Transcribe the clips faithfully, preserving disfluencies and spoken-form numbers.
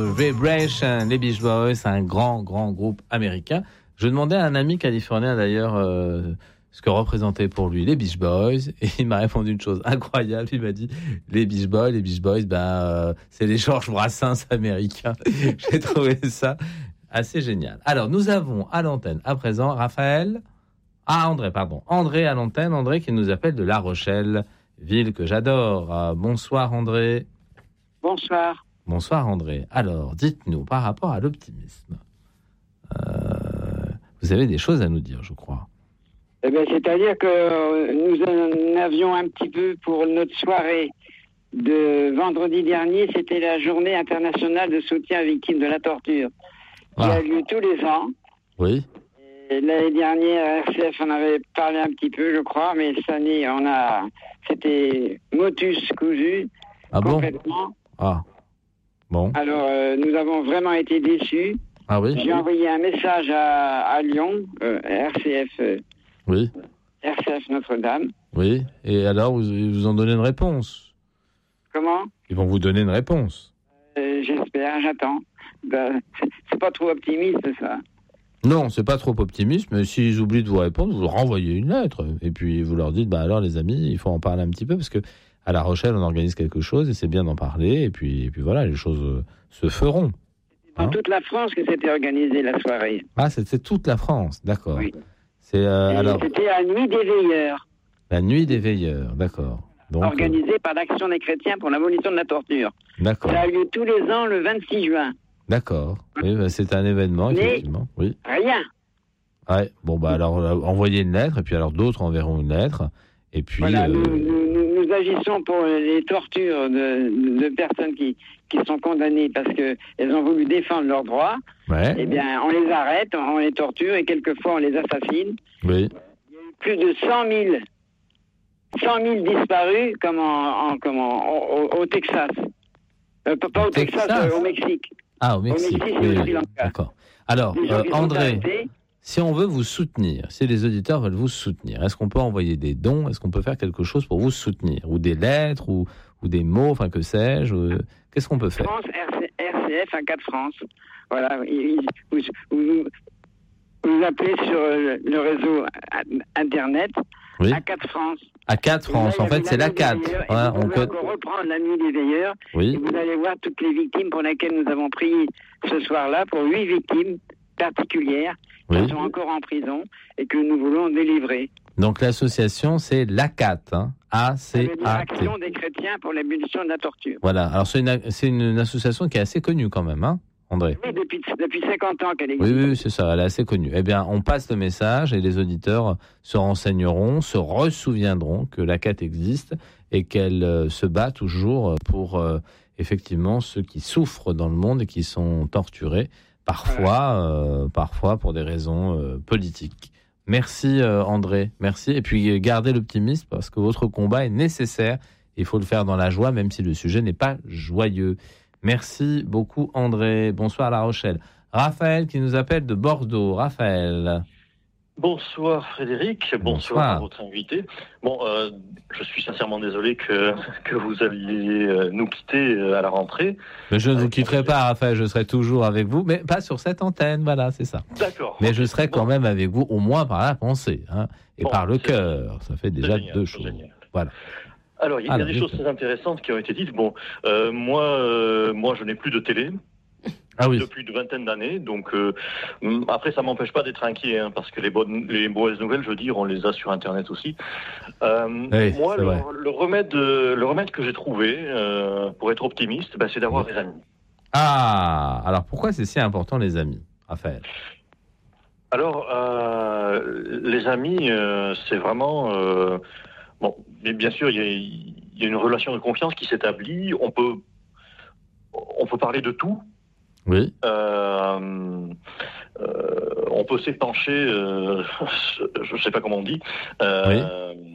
Vibration, les Beach Boys, c'est un grand, grand groupe américain. Je demandais à un ami californien d'ailleurs euh, ce que représentaient pour lui les Beach Boys, et il m'a répondu une chose incroyable. Il m'a dit les Beach Boys, les Beach Boys, ben euh, c'est les Georges Brassens américains. J'ai trouvé ça assez génial. Alors nous avons à l'antenne à présent Raphaël, ah André, pardon, André à l'antenne, André qui nous appelle de La Rochelle, ville que j'adore. Euh, bonsoir André. Bonsoir. Bonsoir André. Alors, dites-nous, par rapport à l'optimisme, euh, vous avez des choses à nous dire, je crois. Eh bien, c'est-à-dire que nous en avions un petit peu pour notre soirée de vendredi dernier, c'était la journée internationale de soutien aux victimes de la torture, qui ah. a lieu tous les ans. Oui. Et l'année dernière, R C F en avait parlé un petit peu, je crois, mais cette année, on a, c'était motus cousu, ah complètement. Bon ah. Bon. Alors, euh, nous avons vraiment été déçus. Ah oui. J'ai envoyé un message à, à Lyon, euh, R C F. Euh, oui. R C F Notre-Dame. Oui. Et alors, vous, ils vous ont donné une réponse? Comment? Ils vont vous donner une réponse. Euh, j'espère, j'attends. Ben, c'est, c'est pas trop optimiste, ça. Non, c'est pas trop optimiste, mais s'ils oublient de vous répondre, vous leur renvoyez une lettre. Et puis, vous leur dites, bah alors, les amis, il faut en parler un petit peu, parce que à La Rochelle, on organise quelque chose et c'est bien d'en parler. Et puis, et puis voilà, les choses euh, se feront. Dans hein toute la France que c'était organisé la soirée. Ah, c'était toute la France, d'accord. Oui. C'est, euh, alors... C'était la nuit des veilleurs. La nuit des veilleurs, d'accord. Donc, organisée euh... par l'Action des chrétiens pour l'abolition de la torture. D'accord. Ça a lieu tous les ans le vingt-six juin. D'accord. Oui, bah, c'est un événement, mais effectivement. Oui. Rien. Ouais. Bon, bah alors, euh, envoyez une lettre et puis alors d'autres enverront une lettre. Et puis, voilà, euh... nous, nous, nous agissons pour les tortures de, de personnes qui, qui sont condamnées parce qu'elles ont voulu défendre leurs droits. Ouais. Eh bien, on les arrête, on les torture et quelquefois on les assassine. Oui. Il y a eu plus de cent mille, cent mille disparus comme, en, en, comme en, au, au Texas. Euh, pas au, au Texas, Texas euh, au Mexique. Ah, au Mexique. Au Mexique oui, et au Sri Lanka. D'accord. Alors, euh, André... Si on veut vous soutenir, si les auditeurs veulent vous soutenir, est-ce qu'on peut envoyer des dons? Est-ce qu'on peut faire quelque chose pour vous soutenir? Ou des lettres, ou, ou des mots, enfin que sais-je ou... Qu'est-ce qu'on peut faire? France, R C F, A quatre France. Voilà, vous, vous, vous appelez sur le réseau Internet, oui. A quatre France. A quatre France, en fait, c'est l'A quatre. Voilà, on peut encore reprendre la nuit des veilleurs. Oui. Et vous allez voir toutes les victimes pour lesquelles nous avons prié ce soir-là, pour huit victimes particulières. Oui. Qui sont encore en prison et que nous voulons délivrer. Donc l'association, c'est l'A quatre, hein, A C A T. L'Action des chrétiens pour l'abolition de la torture. Voilà, alors c'est une, c'est une association qui est assez connue quand même, hein, André? Oui, depuis, depuis cinquante ans qu'elle existe. Oui, oui, c'est ça, elle est assez connue. Eh bien, on passe le message et les auditeurs se renseigneront, se ressouviendront que l'A quatre existe et qu'elle euh, se bat toujours pour, euh, effectivement, ceux qui souffrent dans le monde et qui sont torturés. Parfois, euh, parfois pour des raisons euh, politiques. Merci euh, André, merci. Et puis gardez l'optimisme parce que votre combat est nécessaire. Il faut le faire dans la joie, même si le sujet n'est pas joyeux. Merci beaucoup André. Bonsoir à La Rochelle. Raphaël qui nous appelle de Bordeaux. Raphaël. Bonsoir Frédéric, bonsoir, bonsoir à votre invité. Bon, euh, je suis sincèrement désolé que, que vous alliez euh, nous quitter euh, à la rentrée. Mais je ne vous quitterai pas, Raphaël, je serai toujours avec vous, mais pas sur cette antenne, voilà, c'est ça. D'accord. Mais je serai quand bon. même avec vous, au moins par la pensée, hein, et bon, par le cœur. Ça fait déjà génial, deux choses. Génial. Voilà. Alors, il y a Alors, des choses très intéressantes qui ont été dites. Bon, euh, moi, euh, moi, je n'ai plus de télé. Ah oui. Depuis une vingtaine d'années, donc euh, après ça m'empêche pas d'être inquiet, hein, parce que les bonnes, les mauvaises nouvelles, je veux dire, on les a sur Internet aussi. Euh, oui, moi, le, le remède, le remède que j'ai trouvé euh, pour être optimiste, ben, c'est d'avoir oui. des amis. Ah, alors pourquoi c'est si important les amis, Raphaël? Alors, euh, les amis, euh, c'est vraiment euh, bon. Mais bien sûr, il y a, il y a une relation de confiance qui s'établit. On peut, on peut parler de tout. Oui. Euh, euh, on peut s'épancher, euh, je ne sais pas comment on dit, euh, oui.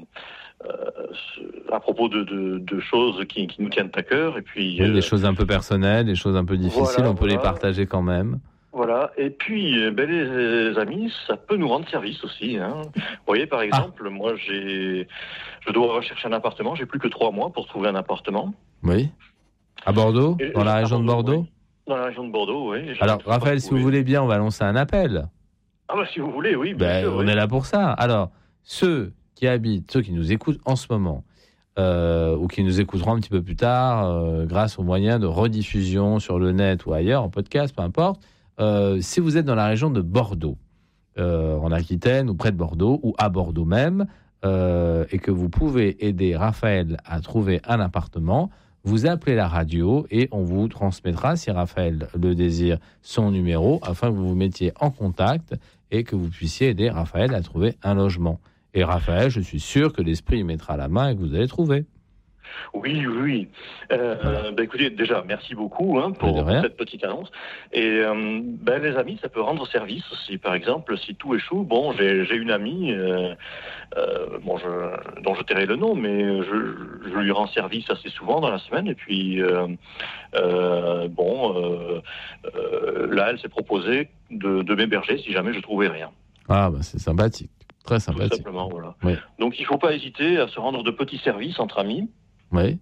euh, à propos de, de, de choses qui, qui nous tiennent à cœur. Et puis, oui, euh, des choses un peu personnelles, des choses un peu difficiles, voilà, on peut voilà. les partager quand même. Voilà, et puis ben, les, les amis, ça peut nous rendre service aussi. Hein. Vous voyez, par exemple, ah. moi, j'ai, je dois rechercher un appartement, j'ai plus que trois mois pour trouver un appartement. Oui. À Bordeaux, et, dans la région Bordeaux, de Bordeaux. Dans la région de Bordeaux, oui. Alors, Raphaël, si vous voulez bien, on va lancer un appel. Ah bah si vous voulez, oui. Bien ben, sûr, on oui. est là pour ça. Alors, ceux qui habitent, ceux qui nous écoutent en ce moment, euh, ou qui nous écouteront un petit peu plus tard, euh, grâce aux moyens de rediffusion sur le net ou ailleurs, en podcast, peu importe, euh, si vous êtes dans la région de Bordeaux, euh, en Aquitaine ou près de Bordeaux, ou à Bordeaux même, euh, et que vous pouvez aider Raphaël à trouver un appartement, vous appelez la radio et on vous transmettra, si Raphaël le désire, son numéro afin que vous vous mettiez en contact et que vous puissiez aider Raphaël à trouver un logement. Et Raphaël, je suis sûr que l'esprit y mettra la main et que vous allez trouver. Oui, oui, oui. Euh, voilà. bah, écoutez, déjà, merci beaucoup hein, pour, pour cette petite annonce. Et euh, ben, les amis, ça peut rendre service aussi. Par exemple, si tout échoue, bon, j'ai, j'ai une amie, euh, euh, bon, je, dont je tairai le nom, mais je, je lui rends service assez souvent dans la semaine. Et puis, euh, euh, bon, euh, euh, là, elle s'est proposée de, de m'héberger si jamais je trouvais rien. Ah, bah, c'est sympathique. Très sympathique. Tout simplement, voilà. Oui. Donc, il ne faut pas hésiter à se rendre de petits services entre amis. Oui.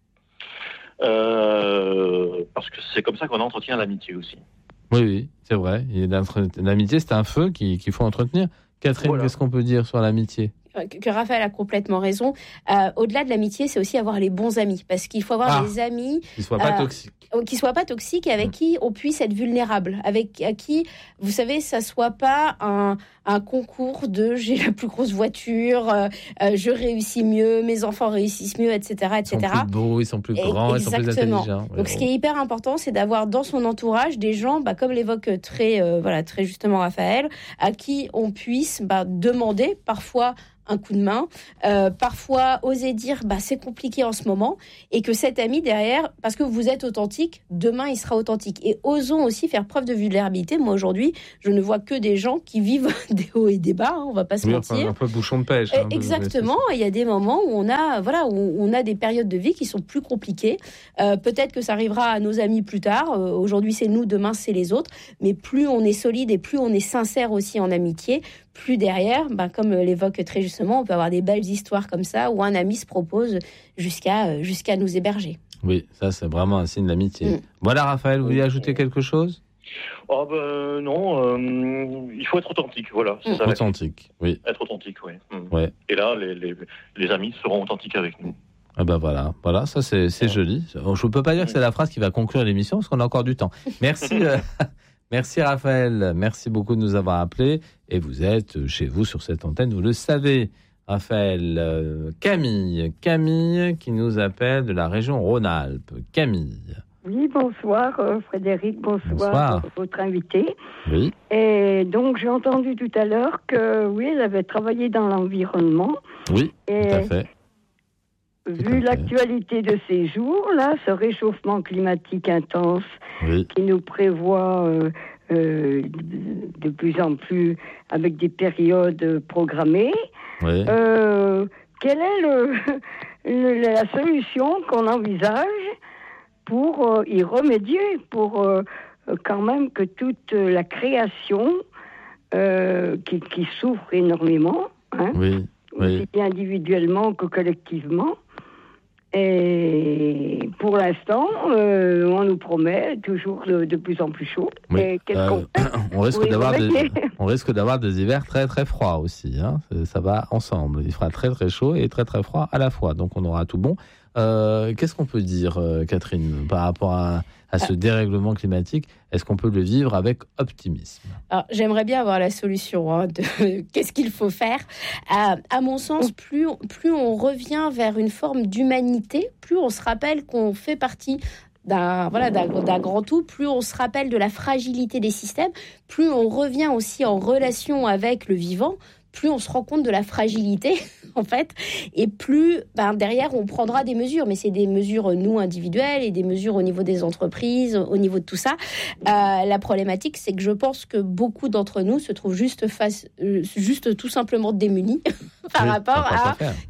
Euh, parce que c'est comme ça qu'on entretient l'amitié aussi. Oui, oui, c'est vrai. Et l'amitié, c'est un feu qu'il, qu'il faut entretenir. Catherine, voilà. Qu'est-ce qu'on peut dire sur l'amitié ? Que Raphaël a complètement raison. Euh, au-delà de l'amitié, c'est aussi avoir les bons amis. Parce qu'il faut avoir ah, des amis... Qui ne soient pas euh, toxiques. Qui ne soient pas toxiques et avec mmh. qui on puisse être vulnérable. Avec à qui, vous savez, ça ne soit pas un, un concours de « j'ai la plus grosse voiture, euh, je réussis mieux, mes enfants réussissent mieux, et cetera et cetera » Ils sont plus beaux, ils sont plus grands, et, ils sont plus intelligents. Donc, ce qui est hyper important, c'est d'avoir dans son entourage des gens, bah, comme l'évoque très, euh, voilà, très justement Raphaël, à qui on puisse bah, demander parfois un coup de main, euh, parfois oser dire bah, c'est compliqué en ce moment, et que cet ami derrière, parce que vous êtes authentique, demain il sera authentique. Et osons aussi faire preuve de vulnérabilité. Moi aujourd'hui, je ne vois que des gens qui vivent des hauts et des bas, hein, on va pas se oui, mentir. Enfin, un peu bouchon de pêche. Hein, exactement, il y a des moments où on a, voilà, où on a des périodes de vie qui sont plus compliquées. Euh, peut-être que ça arrivera à nos amis plus tard. Euh, aujourd'hui c'est nous, demain c'est les autres. Mais plus on est solide et plus on est sincère aussi en amitié, plus derrière, ben, comme l'évoque très justement, on peut avoir des belles histoires comme ça où un ami se propose jusqu'à, jusqu'à nous héberger. Oui, ça c'est vraiment un signe d'amitié. Mmh. Voilà Raphaël, vous voulez ajouter quelque chose ? Oh ben non, euh, il faut être authentique, voilà. C'est mmh. ça, authentique, oui. Être authentique, oui. Mmh. Ouais. Et là, les, les, les amis seront authentiques avec nous. Ah ben voilà, voilà, ça c'est, c'est ouais. joli. Je ne peux pas dire que c'est la phrase qui va conclure l'émission parce qu'on a encore du temps. Merci. euh... Merci Raphaël, merci beaucoup de nous avoir appelés et vous êtes chez vous sur cette antenne, vous le savez. Raphaël, euh, Camille, Camille qui nous appelle de la région Rhône-Alpes. Camille. Oui, bonsoir euh, Frédéric, bonsoir, bonsoir. Votre invité. Oui. Et donc j'ai entendu tout à l'heure que oui, elle avait travaillé dans l'environnement. Oui, et tout à fait. Vu l'actualité de ces jours, là, ce réchauffement climatique intense oui. qui nous prévoit euh, euh, de plus en plus avec des périodes programmées, oui. euh, quelle est le, le, la solution qu'on envisage pour euh, y remédier, pour euh, quand même que toute la création euh, qui, qui souffre énormément, hein, oui. Oui. aussi bien individuellement que collectivement. Et pour l'instant, euh, on nous promet toujours de, de plus en plus chaud. Oui. Et euh, on, risque d'avoir des, on risque d'avoir des hivers très très froids aussi. Hein. Ça va ensemble. Il fera très très chaud et très très froid à la fois. Donc on aura tout bon. Euh, qu'est-ce qu'on peut dire, euh, Catherine, par rapport à, à ce dérèglement climatique ? Est-ce qu'on peut le vivre avec optimisme ? Alors, j'aimerais bien avoir la solution hein, de qu'est-ce qu'il faut faire. À, à mon sens, plus, plus on revient vers une forme d'humanité, plus on se rappelle qu'on fait partie d'un, voilà, d'un, d'un grand tout, plus on se rappelle de la fragilité des systèmes, plus on revient aussi en relation avec le vivant, plus on se rend compte de la fragilité, en fait, et plus, ben, derrière, on prendra des mesures. Mais c'est des mesures, nous, individuelles, et des mesures au niveau des entreprises, au niveau de tout ça. Euh, la problématique, c'est que je pense que beaucoup d'entre nous se trouvent juste face, euh, juste tout simplement démunis par oui, rapport à... ouais. Qu'est-ce,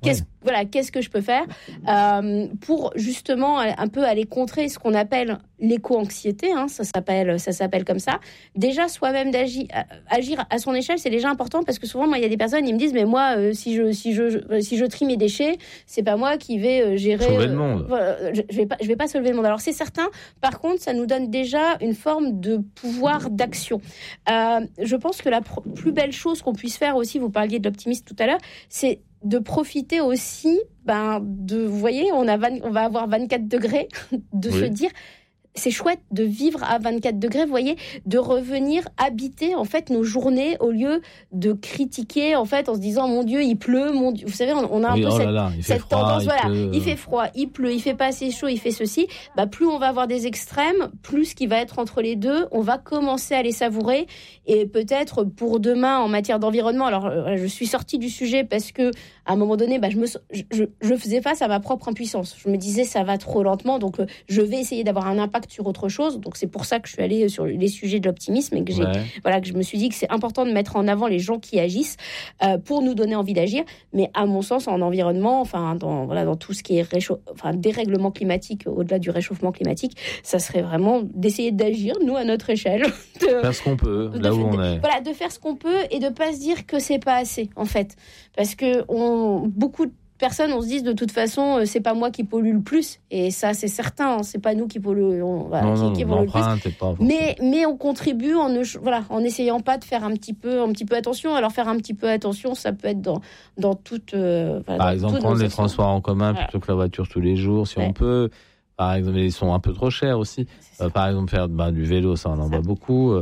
voilà, qu'est-ce que je peux faire euh, pour justement un peu aller contrer ce qu'on appelle l'éco-anxiété, hein, ça s'appelle, ça s'appelle comme ça. Déjà, soi-même d'agir, agir à son échelle, c'est déjà important parce que souvent, moi, il y a des personnes, ils me disent, mais moi, euh, si je, si je, si je trie mes déchets, c'est pas moi qui vais euh, gérer. Sauver le monde. Euh, je, je vais pas, je vais pas sauver le monde. Alors c'est certain. Par contre, ça nous donne déjà une forme de pouvoir d'action. Euh, je pense que la pro- plus belle chose qu'on puisse faire aussi, vous parliez de l'optimisme tout à l'heure, c'est de profiter aussi, ben, de, vous voyez, on, a vingt, on va avoir vingt-quatre degrés, de oui. se dire, c'est chouette de vivre à vingt-quatre degrés, vous voyez, de revenir habiter, en fait, nos journées au lieu de critiquer, en fait, en se disant, mon Dieu, il pleut, mon Dieu, vous savez, on, on a un oui, peu oh cette, là, cette froid, tendance, il voilà, pleut. il fait froid, il pleut, il fait pas assez chaud, il fait ceci, bah, plus on va avoir des extrêmes, plus ce qui va être entre les deux, on va commencer à les savourer, et peut-être pour demain, en matière d'environnement, alors, je suis sortie du sujet parce que, à un moment donné, bah, je, me, je, je faisais face à ma propre impuissance. Je me disais, ça va trop lentement, donc euh, je vais essayer d'avoir un impact sur autre chose. Donc c'est pour ça que je suis allée sur les sujets de l'optimisme et que, j'ai, ouais. voilà, que je me suis dit que c'est important de mettre en avant les gens qui agissent euh, pour nous donner envie d'agir. Mais à mon sens, en environnement, enfin, dans, voilà, dans tout ce qui est réchauffe, enfin, dérèglement climatique, au-delà du réchauffement climatique, ça serait vraiment d'essayer d'agir, nous, à notre échelle. De faire ce qu'on peut, là de, où on de, est. Voilà, de faire ce qu'on peut et de ne pas se dire que c'est pas assez, en fait. Parce que on, beaucoup de personnes, on se dit de toute façon, euh, c'est pas moi qui pollue le plus, et ça c'est certain, hein, c'est pas nous qui polluons, voilà, non, qui, non, qui pollue le plus. Pas mais mais on contribue en ne, voilà, en essayant pas de faire un petit peu, un petit peu attention. Alors faire un petit peu attention, ça peut être dans dans toute. Euh, voilà, par dans exemple, prendre les transports en commun voilà. plutôt que la voiture tous les jours, si ouais. on peut. Par exemple, ils sont un peu trop chers aussi. Euh, par exemple, faire bah, du vélo, ça on en voit beaucoup.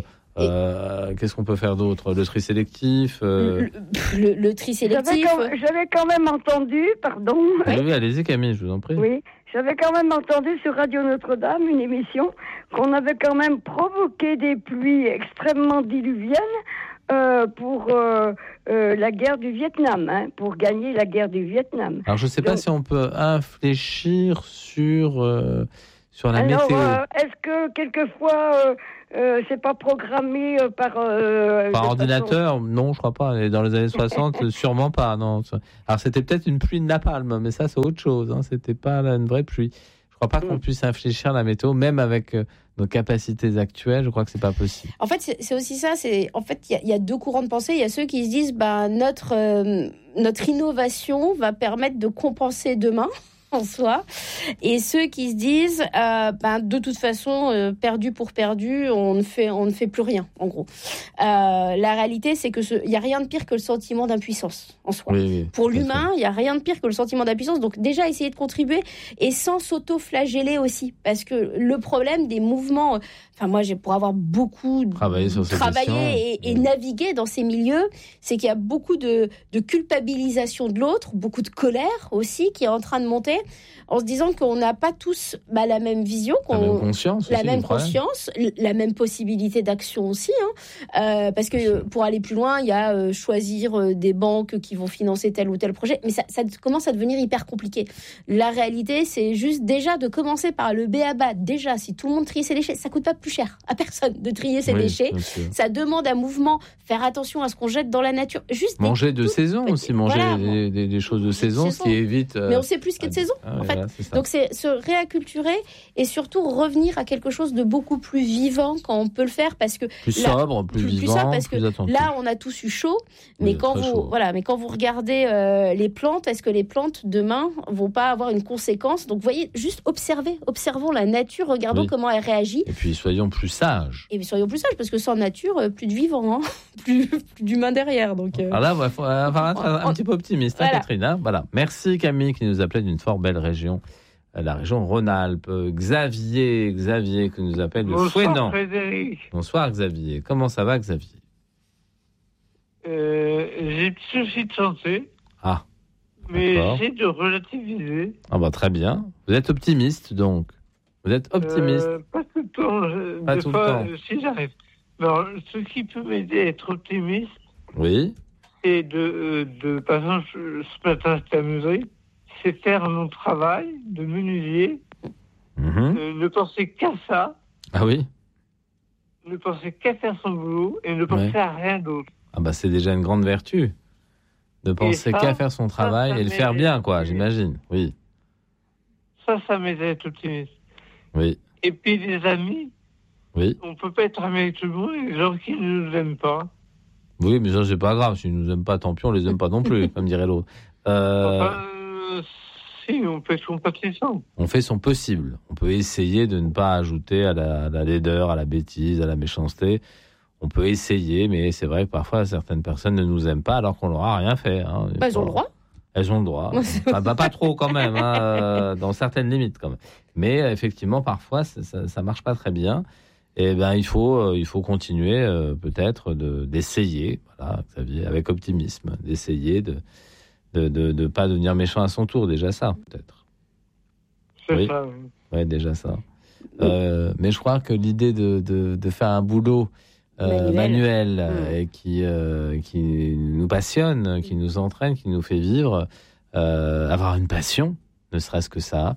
Euh, qu'est-ce qu'on peut faire d'autre ? Le tri sélectif euh... le, le, le tri sélectif. J'avais quand, j'avais quand même entendu, pardon. Oui, oui, allez-y Camille, je vous en prie. Oui, j'avais quand même entendu sur Radio Notre-Dame une émission qu'on avait quand même provoqué des pluies extrêmement diluviennes euh, pour euh, euh, la guerre du Vietnam, hein, pour gagner la guerre du Vietnam. Alors je ne sais Donc, pas si on peut infléchir sur, euh, sur la alors, météo. Euh, est-ce que quelquefois... Euh, Euh, c'est pas programmé euh, par... Euh, par ordinateur façon... Non, je crois pas. Dans les années soixante, sûrement pas. Non. Alors, c'était peut-être une pluie de napalm, mais ça, c'est autre chose. Hein. C'était pas une vraie pluie. Je crois pas qu'on mm. puisse infléchir la météo, même avec euh, nos capacités actuelles. Je crois que c'est pas possible. En fait, c'est, c'est aussi ça. C'est, en fait, il y, y a deux courants de pensée. Il y a ceux qui se disent, bah, notre, euh, notre innovation va permettre de compenser demain. En soi, et ceux qui se disent euh, ben, de toute façon euh, perdu pour perdu, on ne fait on ne fait plus rien en gros. Euh, la réalité c'est que il y a rien de pire que le sentiment d'impuissance en soi. Oui, oui, pour l'humain, il y a rien de pire que le sentiment d'impuissance. Donc déjà essayer de contribuer et sans s'auto-flageller aussi, parce que le problème des mouvements, enfin moi j'ai pour avoir beaucoup travaillé sur ces travaillé et, et oui. navigué dans ces milieux, c'est qu'il y a beaucoup de de culpabilisation de l'autre, beaucoup de colère aussi qui est en train de monter. En se disant qu'on n'a pas tous bah, la même vision, qu'on, la même conscience, la aussi, même conscience, la même possibilité d'action aussi, hein. euh, parce que euh, pour aller plus loin, il y a euh, choisir euh, des banques qui vont financer tel ou tel projet, mais ça, ça commence à devenir hyper compliqué. La réalité, c'est juste déjà de commencer par le b a ba. Déjà, si tout le monde trie ses déchets, ça coûte pas plus cher à personne de trier ses oui, déchets. Ça demande un mouvement, faire attention à ce qu'on jette dans la nature. Juste manger de saison petits, aussi, manger voilà, des, des, des choses de saison, saison, ce qui évite. Euh, mais on sait plus ce qu'est de saison. Ah, en fait. Là, c'est donc c'est se réacculturer et surtout revenir à quelque chose de beaucoup plus vivant quand on peut le faire, parce que plus là, sobre, plus, plus vivant, plus sobre, parce plus que attentif. Là on a tous eu chaud, mais oui, quand vous chaud. voilà, mais quand vous regardez euh, les plantes, est-ce que les plantes demain vont pas avoir une conséquence ? Donc vous voyez, juste observer, observons la nature, regardons oui. comment elle réagit. Et puis soyons plus sages. Et puis soyons plus sages, parce que sans nature, plus de vivant, hein plus, plus d'humain derrière. Donc euh... alors là, il faut avoir un, un, un petit peu optimiste, voilà. hein, Catherine. Hein voilà. Merci Camille qui nous appelait d'une fort belle région. La région Rhône-Alpes. Xavier, Xavier, qui nous appelle de Fouesnant. Frédéric. Bonsoir Xavier. Comment ça va Xavier ? euh, J'ai des soucis de santé. Ah. Mais j'essaie de relativiser. Ah bah très bien. Vous êtes optimiste donc. Vous êtes optimiste. Euh, pas tout le temps. Je, pas des tout fois, le temps. Si j'arrive. Alors, ce qui peut m'aider à être optimiste. Oui. Et de, de, par exemple, ce matin, j'étais à Musée. C'est faire mon travail de menuisier, mmh. euh, ne penser qu'à ça. Ah oui. Ne penser qu'à faire son boulot et ne penser ouais. à rien d'autre. Ah bah c'est déjà une grande vertu. Ne penser qu'à faire son travail ça, ça et le faire bien, quoi, j'imagine. Oui. Ça, ça m'aide à être optimiste. Oui. Et puis les amis, oui. on ne peut pas être ami avec tout le monde, les gens qui ne nous aiment pas. Oui, mais ça, c'est pas grave. S'ils ne nous aiment pas, tant pis, on les aime pas non plus, comme dirait l'autre. Euh... Enfin, euh, si, on fait son possible. On fait son possible. On peut essayer de ne pas ajouter à la, à la laideur, à la bêtise, à la méchanceté. On peut essayer, mais c'est vrai que parfois, certaines personnes ne nous aiment pas alors qu'on leur a rien fait. Hein. Bah, elles ont le droit. Elles ont le droit. Ah, bah, pas trop quand même, hein, dans certaines limites quand même. Mais effectivement, parfois, ça, ça marche pas très bien. Et ben, il faut, euh, il faut continuer euh, peut-être de, d'essayer, voilà, Xavier, avec optimisme, d'essayer de de, de de pas devenir méchant à son tour. Déjà ça, peut-être. C'est oui. ça. Oui. Ouais, déjà ça. Euh, mais je crois que l'idée de de, de faire un boulot euh, manuel, manuel mmh. et qui euh, qui nous passionne, qui nous entraîne, qui nous fait vivre, euh, avoir une passion, ne serait-ce que ça.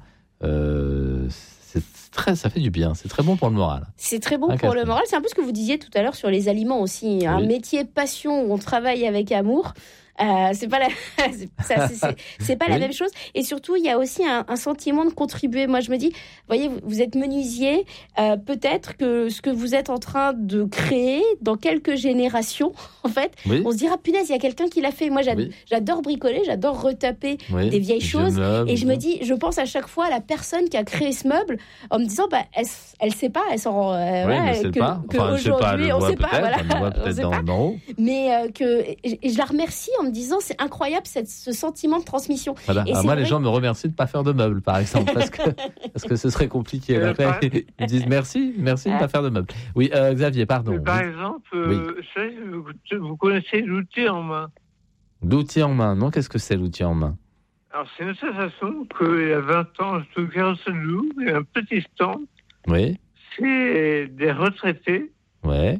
Euh, c'est très, ça fait du bien, c'est très bon pour le moral. C'est très bon hein, pour le moral, c'est un peu ce que vous disiez tout à l'heure sur les aliments aussi. Oui. Un métier passion où on travaille avec amour, euh, c'est pas la, c'est, ça, c'est, c'est, c'est pas oui. la même chose. Et surtout, il y a aussi un, un sentiment de contribuer. Moi, je me dis, vous voyez, vous, vous êtes menuisier, euh, peut-être que ce que vous êtes en train de créer dans quelques générations, en fait, oui. on se dira, punaise, il y a quelqu'un qui l'a fait. Moi, j'adore, oui. j'adore bricoler, j'adore retaper oui. des vieilles choses. Meubles, et je me dis, je pense à chaque fois à la personne qui a créé ce meuble en me disant, bah, elle, elle sait pas, elle s'en, euh, oui, ouais, que, pas. que enfin, aujourd'hui, on sait pas, voilà, on voit peut-être dans, dans haut. Mais euh, que, et je la remercie en me disant, c'est incroyable cette, ce sentiment de transmission. Voilà. Alors moi, vrai... les gens me remercient de ne pas faire de meubles, par exemple, parce que, parce que ce serait compliqué. Euh, par... Ils me disent merci, merci de ne pas faire de meubles. Oui, euh, Xavier, pardon. Par oui. exemple, euh, oui. vous, vous connaissez l'outil en main. L'outil en main, non? Qu'est-ce que c'est l'outil en main? Alors, c'est une association qu'il y a vingt ans, je suis au Carrousel, il y a un petit stand. Oui. C'est des retraités. Ouais.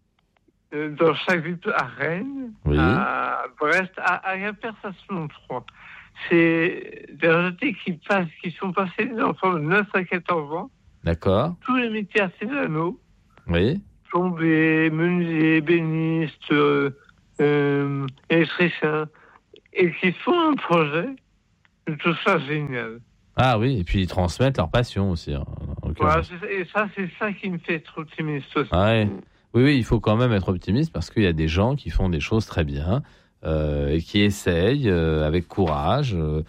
Dans chaque ville, à Rennes, oui. à Brest, à Agen-Pers-Saint-Simon, je crois. C'est des retraités qui, passent, qui sont passés des enfants de neuf à quatorze ans. D'accord. Tous les métiers artisanaux. Oui. Plombiers, menuisiers, bénistes, euh, euh, électriciens. Et qui font un projet. Je trouve ça génial. Ah oui, et puis ils transmettent leur passion aussi. Hein, voilà, c'est, et ça, c'est ça qui me fait être optimiste aussi. Ah ouais. Oui, oui, il faut quand même être optimiste parce qu'il y a des gens qui font des choses très bien euh, et qui essayent euh, avec courage.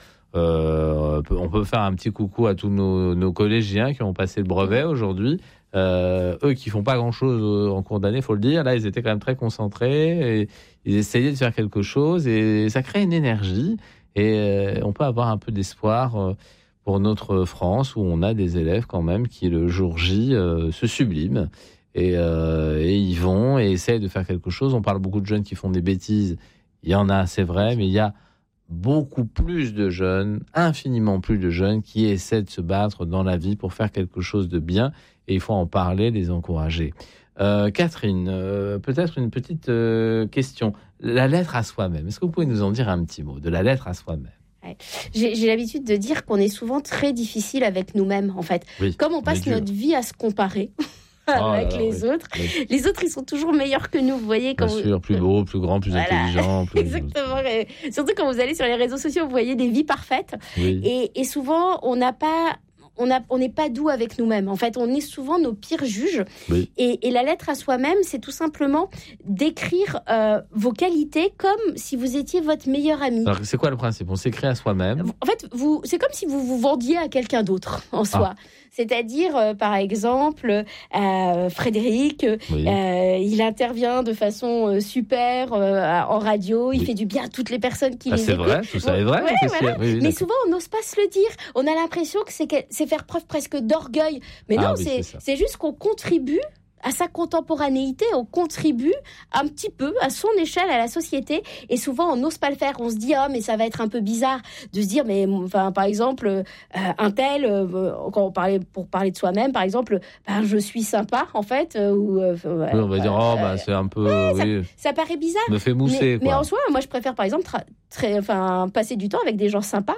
Euh, on peut faire un petit coucou à tous nos, nos collégiens qui ont passé le brevet aujourd'hui. Euh, eux qui font pas grand-chose en cours d'année, faut le dire. Là, ils étaient quand même très concentrés et ils essayaient de faire quelque chose et ça crée une énergie et euh, on peut avoir un peu d'espoir euh, pour notre France où on a des élèves quand même qui le jour J euh, se subliment. Et, euh, et ils vont et essayent de faire quelque chose. On parle beaucoup de jeunes qui font des bêtises. Il y en a, c'est vrai, mais il y a beaucoup plus de jeunes, infiniment plus de jeunes qui essaient de se battre dans la vie pour faire quelque chose de bien. Et il faut en parler, les encourager. Euh, Catherine, euh, peut-être une petite euh, question. La lettre à soi-même. Est-ce que vous pouvez nous en dire un petit mot de la lettre à soi-même? J'ai, j'ai l'habitude de dire qu'on est souvent très difficile avec nous-mêmes, en fait. Oui, comme on passe notre vie à se comparer... avec oh, les oui, autres. Oui. Les autres, ils sont toujours meilleurs que nous, vous voyez. Quand Bien vous... sûr, plus beau, plus grand, plus voilà. intelligent. Plus... Exactement. Surtout quand vous allez sur les réseaux sociaux, vous voyez des vies parfaites. Oui. Et, et souvent, on n'a pas... On a, on n'est pas doux avec nous-mêmes. En fait, on est souvent nos pires juges. Oui. Et, et la lettre à soi-même, c'est tout simplement d'écrire euh, vos qualités comme si vous étiez votre meilleur ami. Alors, c'est quoi le principe? On s'écrit à soi-même. En fait, vous, c'est comme si vous vous vendiez à quelqu'un d'autre en soi. Ah. C'est-à-dire, euh, par exemple, euh, Frédéric, oui. euh, il intervient de façon euh, super euh, en radio, il oui. fait du bien à toutes les personnes qui ah, les c'est écoutent. Vrai, tout ça est vrai. Ouais, voilà. oui, oui, mais souvent, on n'ose pas se le dire. On a l'impression que c'est, que c'est faire preuve presque d'orgueil. Mais non, ah, oui, c'est, c'est, c'est juste qu'on contribue à sa contemporanéité, on contribue un petit peu à son échelle à la société et souvent on n'ose pas le faire, on se dit ah oh, mais ça va être un peu bizarre de se dire mais enfin par exemple euh, un tel euh, quand on parlait pour parler de soi-même par exemple ben, je suis sympa en fait euh, ou euh, oui, on va dire oh euh, bah c'est un peu ouais, oui. ça, ça paraît bizarre me fait mousser mais, quoi. Mais en soi moi je préfère par exemple tra- très enfin passer du temps avec des gens sympas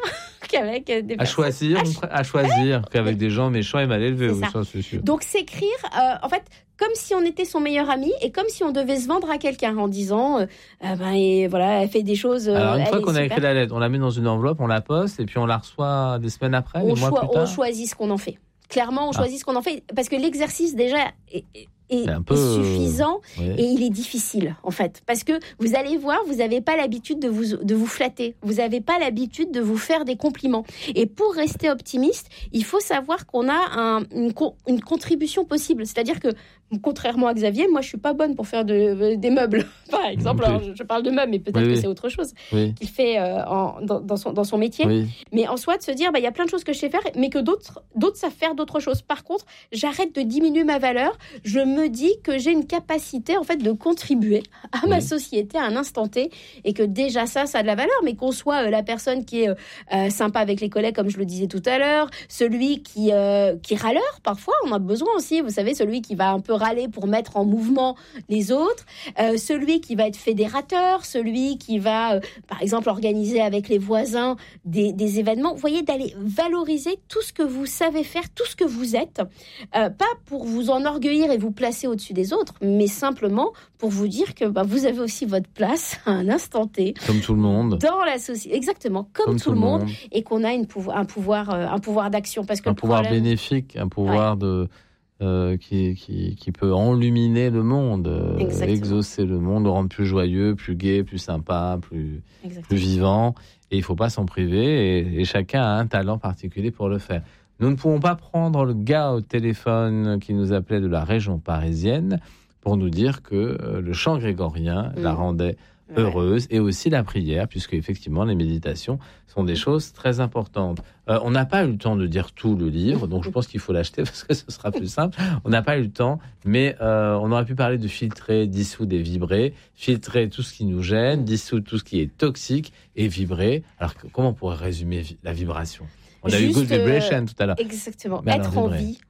qu'avec des à personnes... choisir, à, à choisir qu'avec des gens méchants et mal élevés. C'est oui, ça, c'est sûr. Donc s'écrire, euh, en fait, comme si on était son meilleur ami et comme si on devait se vendre à quelqu'un en disant, euh, euh, ben, et voilà, elle fait des choses. Euh, Alors une fois qu'on super. a écrit la lettre, on la met dans une enveloppe, on la poste et puis on la reçoit des semaines après, on des mois choi- plus tard. On choisit ce qu'on en fait. Clairement, on Ah. choisit ce qu'on en fait parce que l'exercice déjà est, est, C'est un est peu, suffisant oui. et il est difficile en fait parce que vous allez voir, vous n'avez pas l'habitude de vous de vous flatter, vous n'avez pas l'habitude de vous faire des compliments. Et pour rester optimiste, il faut savoir qu'on a un, une, une contribution possible, c'est-à-dire que contrairement à Xavier, moi je suis pas bonne pour faire de, des meubles, par exemple. Oui. Alors, je, je parle de meubles, mais peut-être Oui, que oui. c'est autre chose Oui. qu'il fait euh, en, dans, dans, son, dans son métier. Oui. Mais en soi, de se dire, bah, il y a plein de choses que je sais faire, mais que d'autres, d'autres savent faire d'autres choses. Par contre, j'arrête de diminuer ma valeur. Je me dis que j'ai une capacité, en fait, de contribuer à Oui. ma société à un instant T, et que déjà ça, ça a de la valeur. Mais qu'on soit euh, la personne qui est euh, sympa avec les collègues, comme je le disais tout à l'heure, celui qui, euh, qui est râleur, parfois, on a besoin aussi, vous savez, celui qui va un peu râler pour mettre en mouvement les autres, euh, celui qui va être fédérateur, celui qui va, euh, par exemple, organiser avec les voisins des, des événements. Vous voyez, d'aller valoriser tout ce que vous savez faire, tout ce que vous êtes, euh, pas pour vous enorgueillir et vous placer au-dessus des autres, mais simplement pour vous dire que bah, vous avez aussi votre place à un instant T. Comme tout le monde. Dans la société, exactement, comme, comme tout, tout le monde, monde. Et qu'on a une pouvo- un pouvoir, euh, un pouvoir d'action. Parce que un le pouvoir problème... bénéfique, un pouvoir ouais. de... Euh, qui, qui, qui peut enluminer le monde, euh, exaucer le monde, le rendre plus joyeux, plus gai, plus sympa, plus, plus vivant. Et il ne faut pas s'en priver. Et, et chacun a un talent particulier pour le faire. Nous ne pouvons pas prendre le gars au téléphone qui nous appelait de la région parisienne pour nous dire que euh, le chant grégorien mmh. la rendait heureuse, ouais. et aussi la prière, puisque effectivement les méditations sont des choses très importantes. Euh, on n'a pas eu le temps de dire tout le livre, donc je pense qu'il faut l'acheter parce que ce sera plus simple. On n'a pas eu le temps, mais euh, on aurait pu parler de filtrer, dissoudre et vibrer, filtrer tout ce qui nous gêne, dissoudre tout ce qui est toxique et vibrer. Alors que, comment on pourrait résumer vi- la vibration ? On a Juste, eu good vibration euh, tout à l'heure. Exactement, mais être en vie,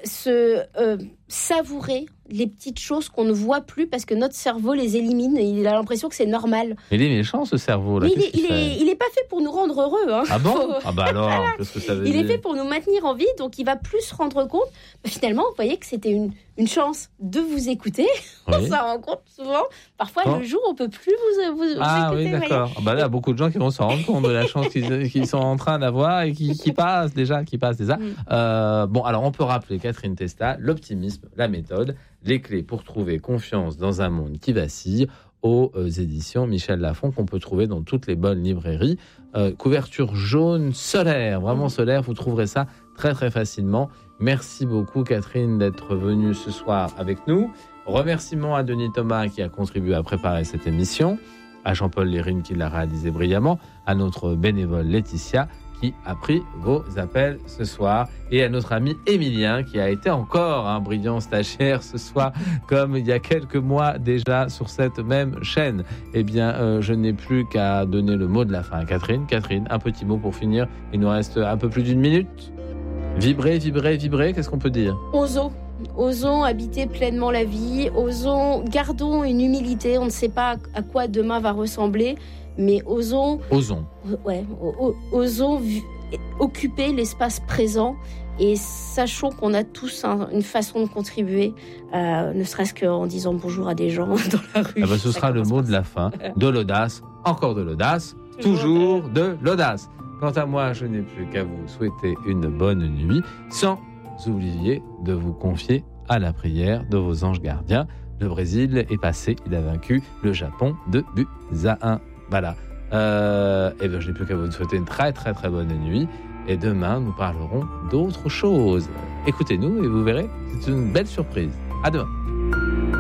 se euh, savourer les petites choses qu'on ne voit plus parce que notre cerveau les élimine et il a l'impression que c'est normal. Mais il est méchant ce cerveau là. Mais il, est, il, est, il est pas fait pour nous rendre heureux. Hein. Ah bon ? Ah bah alors, voilà. Qu'est-ce que ça veut il dire ? Il est fait pour nous maintenir en vie, donc il va plus se rendre compte. Finalement, vous voyez que c'était une, une chance de vous écouter. Oui. On s'en rend compte souvent. Parfois, oh. le jour, on peut plus vous, vous, ah, vous écouter. Ah oui, d'accord. Ah bah là, il y a beaucoup de gens qui vont se rendre compte de la chance qu'ils, qu'ils sont en train d'avoir et qui, qui passent déjà, qui passent déjà. Mm. Euh, bon, alors on peut rappeler Catherine Testa, l'optimisme, la méthode, les clés pour trouver confiance dans un monde qui vacille, aux euh, éditions Michel Lafon, qu'on peut trouver dans toutes les bonnes librairies. Euh, couverture jaune solaire, vraiment solaire, vous trouverez ça très très facilement. Merci beaucoup Catherine d'être venue ce soir avec nous. Remerciements à Denis Thomas qui a contribué à préparer cette émission, à Jean-Paul Lérine qui l'a réalisé brillamment, à notre bénévole Laetitia qui a pris vos appels ce soir, et à notre ami Émilien qui a été encore un brillant stagiaire ce soir, comme il y a quelques mois déjà sur cette même chaîne. Eh bien, euh, je n'ai plus qu'à donner le mot de la fin à Catherine. Catherine, un petit mot pour finir. Il nous reste un peu plus d'une minute. Vibrer, vibrer, vibrer, qu'est-ce qu'on peut dire ? Osons. Osons habiter pleinement la vie. Osons, gardons une humilité. On ne sait pas à quoi demain va ressembler. Mais osons, osons, ouais, osons v- occuper l'espace présent et sachons qu'on a tous un, une façon de contribuer, euh, ne serait-ce qu'en disant bonjour à des gens dans la rue. Ah bah ce sera le mot de la fin, de l'audace, encore de l'audace, toujours, toujours de l'audace. Quant à moi, je n'ai plus qu'à vous souhaiter une bonne nuit, sans oublier de vous confier à la prière de vos anges gardiens. Le Brésil est passé, il a vaincu le Japon de buts à un. Voilà. Euh, et bien, je n'ai plus qu'à vous souhaiter une très très très bonne nuit. Et demain, nous parlerons d'autres choses. Écoutez-nous et vous verrez, c'est une belle surprise. À demain.